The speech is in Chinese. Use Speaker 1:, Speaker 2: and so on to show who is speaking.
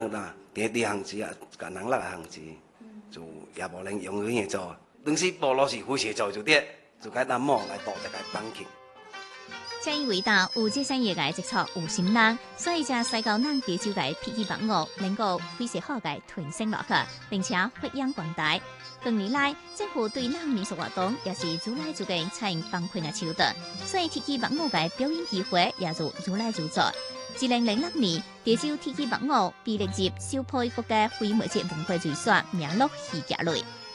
Speaker 1: 啦，第二行子啊，甲人那行子，就也無能用佢嘢做，當時部落是會寫做就啲，就該拿毛來度就該綁起。
Speaker 2: 正因為到有這產業嘅接觸有心人，所以將西高南地州嘅霹靂木偶能夠非常好嘅傳承落去，並且發揚光大。近年來，政府對咱民俗活動也是愈來愈嘅採用放寬嘅手段，所以霹靂木偶嘅表演機會也就愈來愈多。2006年，地州霹靂木偶被列入受配國嘅非物質文化遺產名錄序列內。